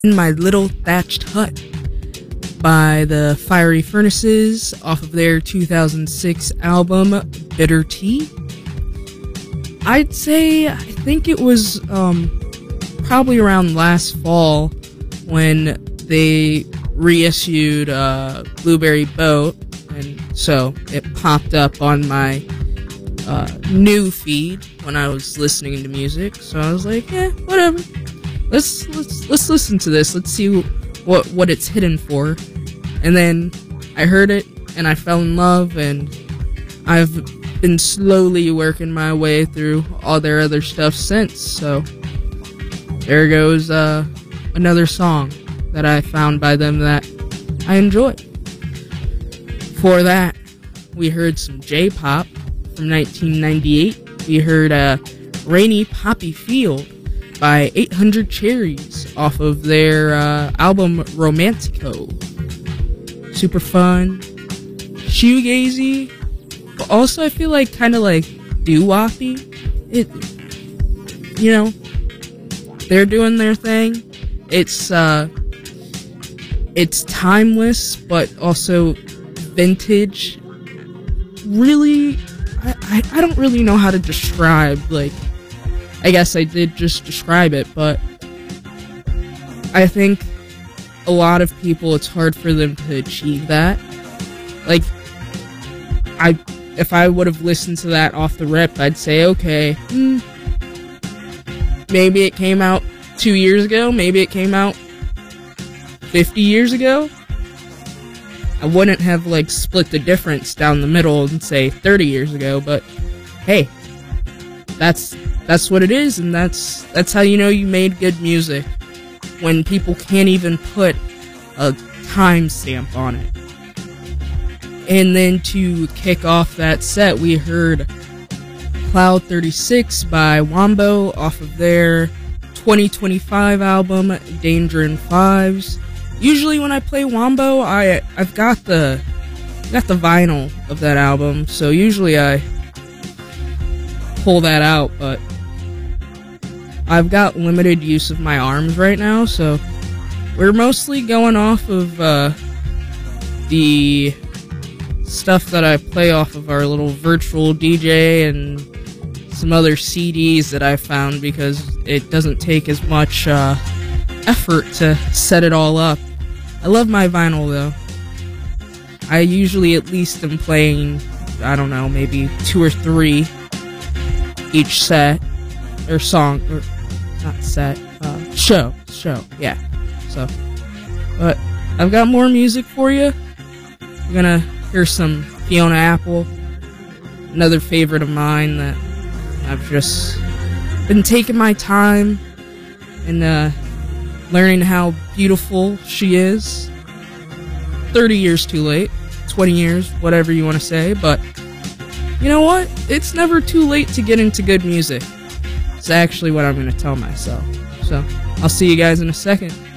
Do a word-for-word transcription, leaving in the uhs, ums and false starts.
In My Little Thatched Hut by the Fiery Furnaces off of their two thousand six album Bitter Tea. I'd say, I think it was um, probably around last fall when they reissued uh, Blueberry Boat, and so it popped up on my uh, new feed when I was listening to music. So I was like, yeah, whatever. Let's let's let's listen to this. Let's see what what it's hidden for. And then I heard it and I fell in love, and I've been slowly working my way through all their other stuff since. So there goes uh, another song that I found by them that I enjoy. For that, we heard some J-pop from nineteen ninety-eight. We heard uh, Rainy Poppy Field by eight hundred Cherries off of their uh, album Romantico. Super fun, shoegazy, but also I feel like kind of like doo-woppy. It, you know, they're doing their thing. It's uh, it's timeless, but also vintage. Really, I, I, I don't really know how to describe, like, I guess I did just describe it, but I think a lot of people, it's hard for them to achieve that. Like, I, if I would have listened to that off the rip, I'd say, okay, hmm, maybe it came out two years ago, maybe it came out fifty years ago. I wouldn't have, like, split the difference down the middle and say thirty years ago, but hey, that's that's what it is, and that's that's how you know you made good music, when people can't even put a timestamp on it. And then to kick off that set, we heard Cloud thirty-six by Wombo off of their twenty twenty-five album Danger in Fives. Usually when I play Wombo, I I've got the got the vinyl of that album, so usually I pull that out, but I've got limited use of my arms right now, so we're mostly going off of uh, the stuff that I play off of our little virtual D J and some other C Ds that I found, because it doesn't take as much uh, effort to set it all up. I love my vinyl, though. I usually at least am playing, I don't know, maybe two or three each set, or song, or not set, uh, show, show, yeah. So, but I've got more music for you. We're gonna hear some Fiona Apple, another favorite of mine that I've just been taking my time and uh, learning how beautiful she is. thirty years too late, twenty years, whatever you want to say, but you know what? It's never too late to get into good music. It's actually what I'm going to tell myself. So, I'll see you guys in a second.